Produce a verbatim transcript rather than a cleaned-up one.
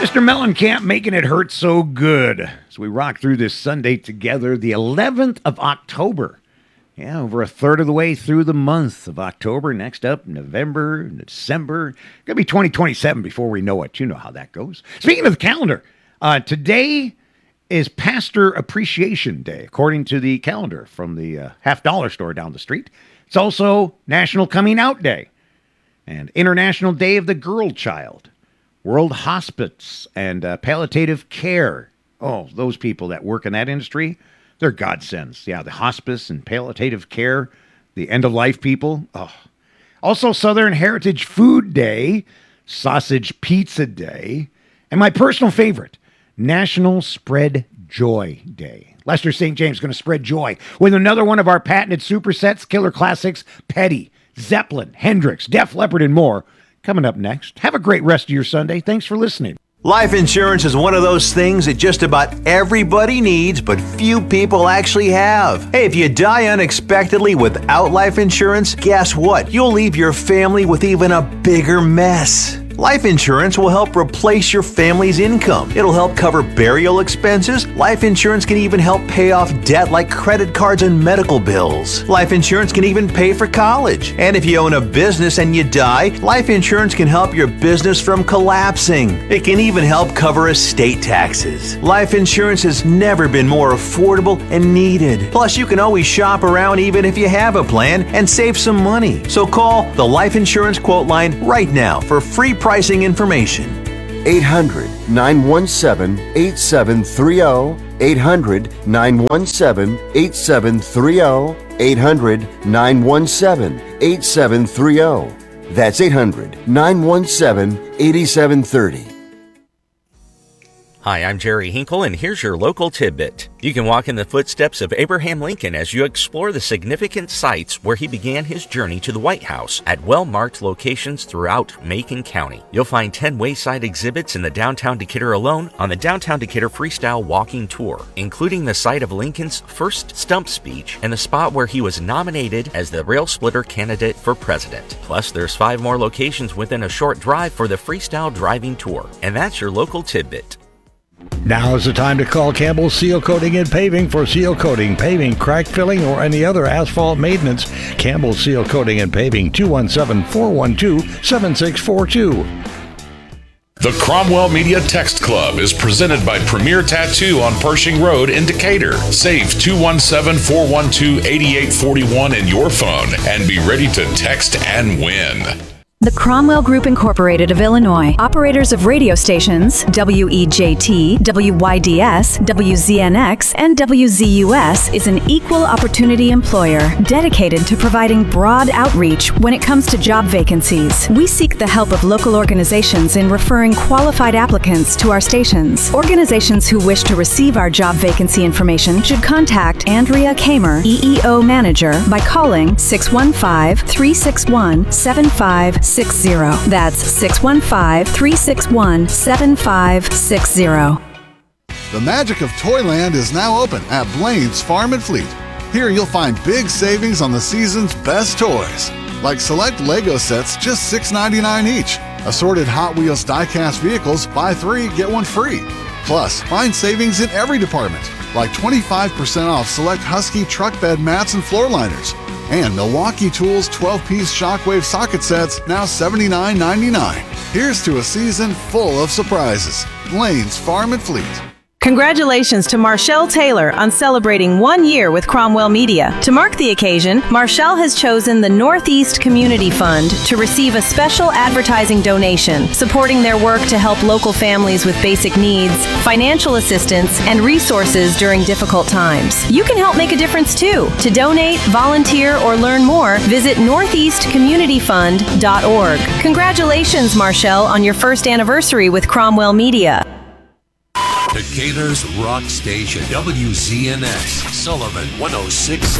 Mister Mellencamp making it hurt so good as we rock through this Sunday together, the eleventh of October. Yeah, over a third of the way through the month of October. Next up, November, December. Gonna be twenty twenty-seven before we know it. You know how that goes. Speaking of the calendar, uh, today is Pastor Appreciation Day, according to the calendar from the uh, half dollar store down the street. It's also National Coming Out Day and International Day of the Girl Child. World Hospice and uh, Palliative Care. Oh, those people that work in that industry, they're godsends. Yeah, the hospice and palliative care, the end-of-life people. Oh. Also, Southern Heritage Food Day, Sausage Pizza Day, and my personal favorite, National Spread Joy Day. Lester Saint James is going to spread joy with another one of our patented supersets, Killer Classics, Petty, Zeppelin, Hendrix, Def Leppard, and more. Coming up next. Have a great rest of your Sunday. Thanks for listening. Life insurance is one of those things that just about everybody needs, but few people actually have. Hey, if you die unexpectedly without life insurance, guess what? You'll leave your family with even a bigger mess. Life insurance will help replace your family's income. It'll help cover burial expenses. Life insurance can even help pay off debt like credit cards and medical bills. Life insurance can even pay for college. And if you own a business and you die, life insurance can help your business from collapsing. It can even help cover estate taxes. Life insurance has never been more affordable and needed. Plus, you can always shop around even if you have a plan and save some money. So call the Life Insurance Quote Line right now for free pricing information. eight hundred, nine one seven, eight seven three zero. eight hundred, nine one seven, eight seven three zero. eight hundred, nine one seven, eight seven three zero. That's eight hundred, nine one seven, eight seven three zero. Hi, I'm Jerry Hinkle, and here's your local tidbit. You can walk in the footsteps of Abraham Lincoln as you explore the significant sites where he began his journey to the White House at well-marked locations throughout Macon County. You'll find ten wayside exhibits in the downtown Decatur alone on the Downtown Decatur Freestyle Walking Tour, including the site of Lincoln's first stump speech and the spot where he was nominated as the rail splitter candidate for president. Plus, there's five more locations within a short drive for the Freestyle Driving Tour. And that's your local tidbit. Now is the time to call Campbell Seal Coating and Paving for seal coating, paving, crack filling, or any other asphalt maintenance. Campbell Seal Coating and Paving, two one seven, four one two, seven six four two. The Cromwell Media Text Club is presented by Premier Tattoo on Pershing Road in Decatur. Save two one seven, four one two, eight eight four one in your phone and be ready to text and win. The Cromwell Group Incorporated of Illinois, operators of radio stations W E J T, W Y D S, W Z N X, and W Z U S, is an equal opportunity employer dedicated to providing broad outreach when it comes to job vacancies. We seek the help of local organizations in referring qualified applicants to our stations. Organizations who wish to receive our job vacancy information should contact Andrea Kamer, E E O Manager, by calling six one five, three six one, seven five six zero. That's six one five, three six one, seven five six zero. The magic of Toyland is now open at Blaine's Farm and Fleet. Here you'll find big savings on the season's best toys, like select Lego sets just six ninety-nine each. Assorted Hot Wheels die-cast vehicles, buy three, get one free. Plus, find savings in every department, like twenty-five percent off select Husky truck bed mats and floor liners. And Milwaukee Tools twelve-piece Shockwave socket sets, now seventy-nine ninety-nine. Here's to a season full of surprises. Blaine's Farm and Fleet. Congratulations to Marshall Taylor on celebrating one year with Cromwell Media. To mark the occasion, Marshall has chosen the Northeast Community Fund to receive a special advertising donation, supporting their work to help local families with basic needs, financial assistance, and resources during difficult times. You can help make a difference too. To donate, volunteer, or learn more, visit northeast community fund dot org. Congratulations, Marshall, on your first anniversary with Cromwell Media. Decatur's Rock Station, W Z N X, Sullivan one oh six point seven.